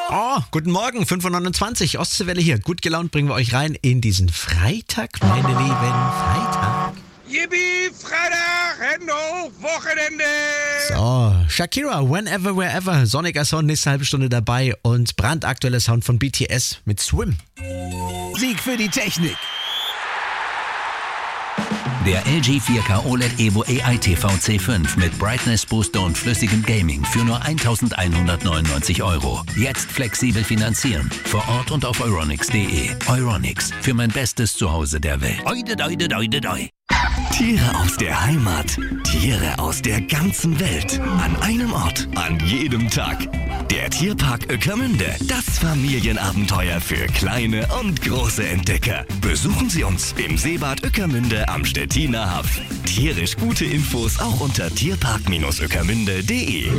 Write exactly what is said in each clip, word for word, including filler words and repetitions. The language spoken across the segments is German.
Oh, guten Morgen, fünf Uhr neunundzwanzig, Ostseewelle hier. Gut gelaunt bringen wir euch rein in diesen Freitag, meine Lieben, Freitag. Yippie, Freitag, Hände hoch, Wochenende. So, Shakira, Whenever, Wherever, sonniger Sound, nächste halbe Stunde dabei und brandaktueller Sound von B T S mit Swim. Sieg für die Technik. Der L G vier K O L E D Evo A I T V C fünf mit Brightness Booster und flüssigem Gaming für nur eintausendeinhundertneunundneunzig Euro. Jetzt flexibel finanzieren. Vor Ort und auf euronics punkt de. Euronics, für mein bestes Zuhause der Welt. Oide, oide, oide, oide. Tiere aus der Heimat, Tiere aus der ganzen Welt. An einem Ort, an jedem Tag. Der Tierpark Ueckermünde. Das Familienabenteuer für kleine und große Entdecker. Besuchen Sie uns im Seebad Ueckermünde am Stettiner Haff. Tierisch gute Infos auch unter tierpark Ueckermünde punkt de.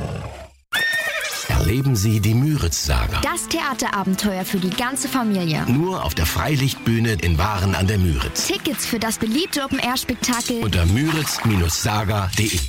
Erleben Sie die Müritz-Saga. Das Theaterabenteuer für die ganze Familie. Nur auf der Freilichtbühne in Waren an der Müritz. Tickets für das beliebte Open-Air-Spektakel Unter müritz Saga punkt de.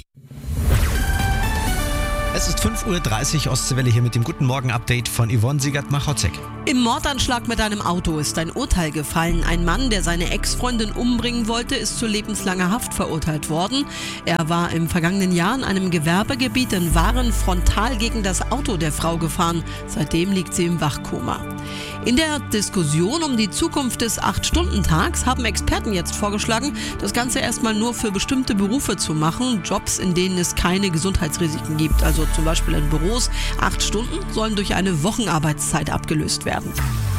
Es ist fünf Uhr dreißig, Ostseewelle hier mit dem Guten Morgen-Update von Yvonne Siegert-Machotzek. Im Mordanschlag mit einem Auto ist ein Urteil gefallen. Ein Mann, der seine Ex-Freundin umbringen wollte, ist zu lebenslanger Haft verurteilt worden. Er war im vergangenen Jahr in einem Gewerbegebiet in Waren frontal gegen das Auto der Frau gefahren. Seitdem liegt sie im Wachkoma. In der Diskussion um die Zukunft des acht-Stunden-Tags haben Experten jetzt vorgeschlagen, das Ganze erstmal nur für bestimmte Berufe zu machen. Jobs, in denen es keine Gesundheitsrisiken gibt, also zum Beispiel in Büros. Acht Stunden sollen durch eine Wochenarbeitszeit abgelöst werden.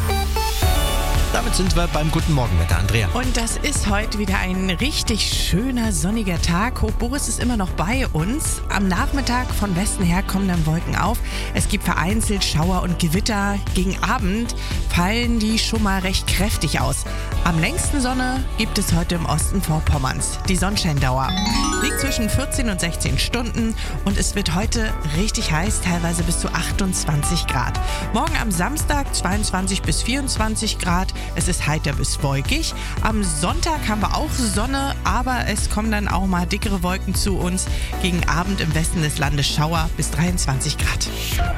Damit sind wir beim Guten Morgenwetter, Andrea. Und das ist heute wieder ein richtig schöner, sonniger Tag. Hochboris ist immer noch bei uns. Am Nachmittag von Westen her kommen dann Wolken auf. Es gibt vereinzelt Schauer und Gewitter. Gegen Abend fallen die schon mal recht kräftig aus. Am längsten Sonne gibt es heute im Osten Vorpommerns. Die Sonnenscheindauer liegt zwischen vierzehn und sechzehn Stunden und es wird heute richtig heiß, teilweise bis zu achtundzwanzig Grad. Morgen am Samstag zweiundzwanzig bis vierundzwanzig Grad. Es ist heiter bis wolkig. Am Sonntag haben wir auch Sonne, aber es kommen dann auch mal dickere Wolken zu uns. Gegen Abend im Westen des Landes Schauer bis dreiundzwanzig Grad.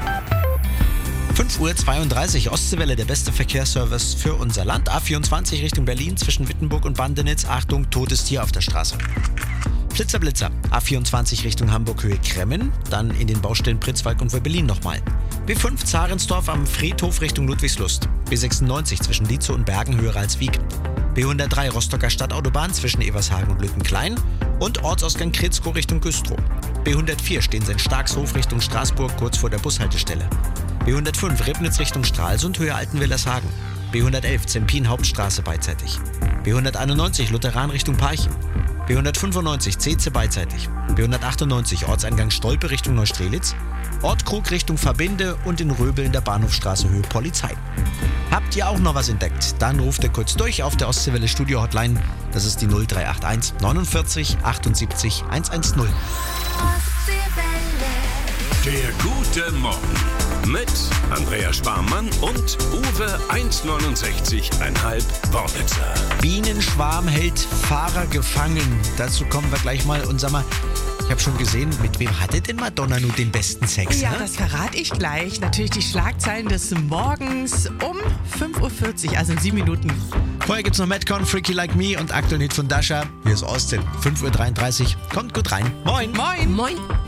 fünf Uhr zweiunddreißig, Ostseewelle, der beste Verkehrsservice für unser Land. A vierundzwanzig Richtung Berlin zwischen Wittenburg und Bandenitz. Achtung, totes Tier auf der Straße. Blitzer, Blitzer. A vierundzwanzig Richtung Hamburg Höhe Kremmen, dann in den Baustellen Pritzwalk und Berlin nochmal. B fünf Zarensdorf am Friedhof Richtung Ludwigslust. B sechsundneunzig zwischen Dietzow und Bergen höher als Wieg. B hundertdrei Rostocker Stadtautobahn zwischen Evershagen und Lüttenklein und Ortsausgang Kritzkow Richtung Güstrow. B hundertvier Stehensend-Starkshof Richtung Straßburg kurz vor der Bushaltestelle. B hundertfünf Ribnitz Richtung Stralsund Höhe Altenwillershagen. B hundertelf Zempin Hauptstraße beidseitig. B hunderteinundneunzig Lutheran Richtung Parchim. B hundertfünfundneunzig Zeze beidseitig. B hundertachtundneunzig Ortseingang Stolpe Richtung Neustrelitz. Ort Krug Richtung Verbinde und in Röbel in der Bahnhofstraße Höhe Polizei. Habt ihr auch noch was entdeckt? Dann ruft ihr kurz durch auf der Ostseewelle Studio Hotline. Das ist die null drei acht eins neunundvierzig achtundsiebzig hundertzehn. Der gute Morgen mit Andrea Sparmann und Uwe eins neunundsechzig Komma fünf Wornitzer. Bienenschwarm hält Fahrer gefangen. Dazu kommen wir gleich mal und sag mal, ich habe schon gesehen, mit wem hatte denn Madonna nun den besten Sex? Ja, ne? das verrate ich gleich. Natürlich die Schlagzeilen des Morgens um fünf Uhr vierzig, also in sieben Minuten. Vorher gibt's noch Madcon, Freaky Like Me und aktuell Hit von Dasha. Hier ist Austin, fünf Uhr dreiunddreißig. Kommt gut rein. Moin. Moin. Moin.